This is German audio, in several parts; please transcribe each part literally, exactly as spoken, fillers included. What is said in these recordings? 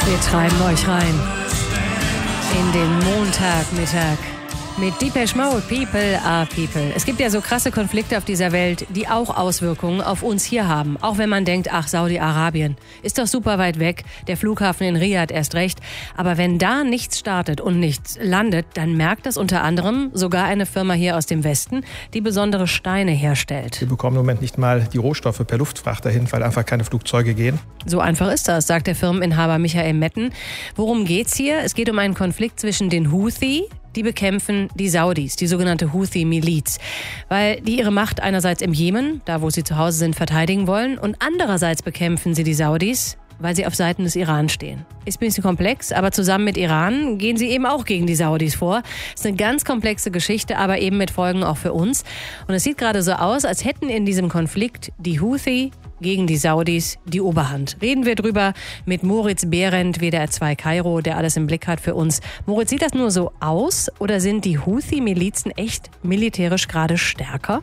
Wir treiben euch rein in den Montagmittag mit Depeche Mode, People are People. Es gibt ja so krasse Konflikte auf dieser Welt, die auch Auswirkungen auf uns hier haben. Auch wenn man denkt, ach, Saudi-Arabien ist doch super weit weg, der Flughafen in Riyadh erst recht. Aber wenn da nichts startet und nichts landet, dann merkt das unter anderem sogar eine Firma hier aus dem Westen, die besondere Steine herstellt. Wir bekommen im Moment nicht mal die Rohstoffe per Luftfracht dahin, weil einfach keine Flugzeuge gehen. So einfach ist das, sagt der Firmeninhaber Michael Metten. Worum geht's hier? Es geht um einen Konflikt zwischen den Houthi, die bekämpfen die Saudis, die sogenannte Houthi-Miliz, weil die ihre Macht einerseits im Jemen, da wo sie zu Hause sind, verteidigen wollen und andererseits bekämpfen sie die Saudis, weil sie auf Seiten des Iran stehen. Ist ein bisschen komplex, aber zusammen mit Iran gehen sie eben auch gegen die Saudis vor. Ist eine ganz komplexe Geschichte, aber eben mit Folgen auch für uns. Und es sieht gerade so aus, als hätten in diesem Konflikt die Houthi gegen die Saudis die Oberhand. Reden wir drüber mit Moritz Behrendt, W D R zwei Kairo, der alles im Blick hat für uns. Moritz, sieht das nur so aus oder sind die Houthi-Milizen echt militärisch gerade stärker?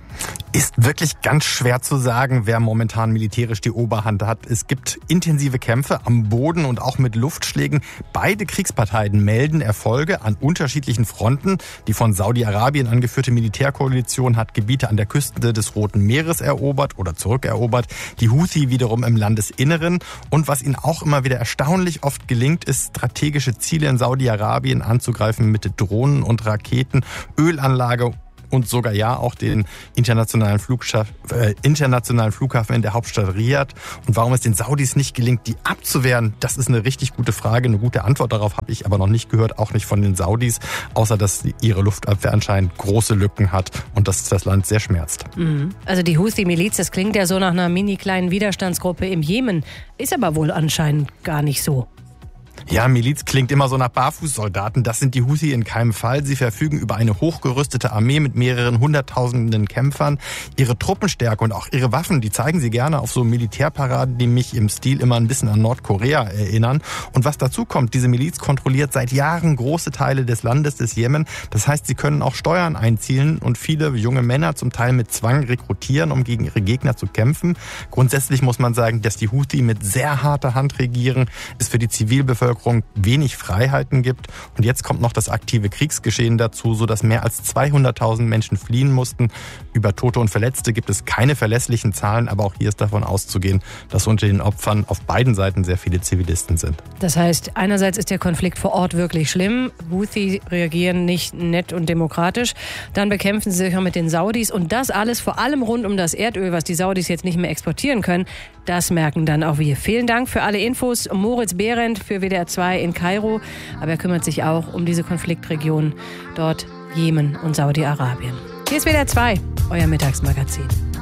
Ist wirklich ganz schwer zu sagen, wer momentan militärisch die Oberhand hat. Es gibt intensive Kämpfe am Boden und auch mit Luftschlägen. Beide Kriegsparteien melden Erfolge an unterschiedlichen Fronten. Die von Saudi-Arabien angeführte Militärkoalition hat Gebiete an der Küste des Roten Meeres erobert oder zurückerobert. Die Houthi wiederum im Landesinneren. Und was ihnen auch immer wieder erstaunlich oft gelingt, ist, strategische Ziele in Saudi-Arabien anzugreifen mit Drohnen und Raketen, Ölanlage und sogar ja auch den internationalen, Flugschaff, äh, internationalen Flughafen in der Hauptstadt Riyadh. Und warum es den Saudis nicht gelingt, die abzuwehren, das ist eine richtig gute Frage. Eine gute Antwort darauf habe ich aber noch nicht gehört, auch nicht von den Saudis, außer dass ihre Luftabwehr anscheinend große Lücken hat und dass das Land sehr schmerzt. Mhm. Also die Houthi-Miliz, das klingt ja so nach einer mini kleinen Widerstandsgruppe im Jemen, ist aber wohl anscheinend gar nicht so. Ja, Miliz klingt immer so nach Barfußsoldaten. Das sind die Houthi in keinem Fall. Sie verfügen über eine hochgerüstete Armee mit mehreren hunderttausenden Kämpfern. Ihre Truppenstärke und auch ihre Waffen, die zeigen sie gerne auf so Militärparaden, die mich im Stil immer ein bisschen an Nordkorea erinnern. Und was dazu kommt, diese Miliz kontrolliert seit Jahren große Teile des Landes des Jemen. Das heißt, sie können auch Steuern einziehen und viele junge Männer zum Teil mit Zwang rekrutieren, um gegen ihre Gegner zu kämpfen. Grundsätzlich muss man sagen, dass die Houthi mit sehr harter Hand regieren, es für die Zivilbevölkerung wenig Freiheiten gibt. Und jetzt kommt noch das aktive Kriegsgeschehen dazu, sodass mehr als zweihunderttausend Menschen fliehen mussten. Über Tote und Verletzte gibt es keine verlässlichen Zahlen, aber auch hier ist davon auszugehen, dass unter den Opfern auf beiden Seiten sehr viele Zivilisten sind. Das heißt, einerseits ist der Konflikt vor Ort wirklich schlimm. Houthi reagieren nicht nett und demokratisch. Dann bekämpfen sie sich auch mit den Saudis. Und das alles vor allem rund um das Erdöl, was die Saudis jetzt nicht mehr exportieren können. Das merken dann auch wir. Vielen Dank für alle Infos. Moritz Behrendt für W D R zwei in Kairo. Aber er kümmert sich auch um diese Konfliktregion dort, Jemen und Saudi-Arabien. Hier ist W D R zwei, euer Mittagsmagazin.